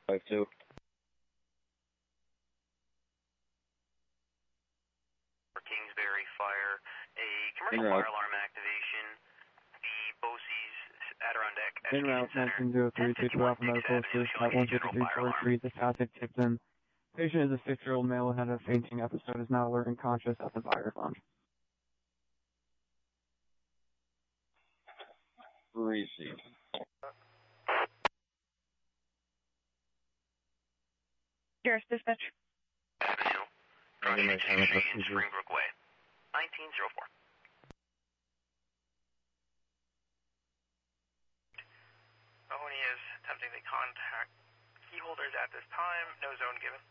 5-2. For Kingsbury Fire, a commercial En route. fire alarm activation. The BOCES Adirondack En route, 1903 to Alpha Medical Assist at 15343, the traffic tipped in. Patient is a 6-year-old male who had a fainting episode, is now alert and conscious at the virus lounge. Received. Yes, dispatch. Avenue, crossing Exchange in Springbrook Way. 1904. Mahoney is attempting to contact key holders at this time. No zone given.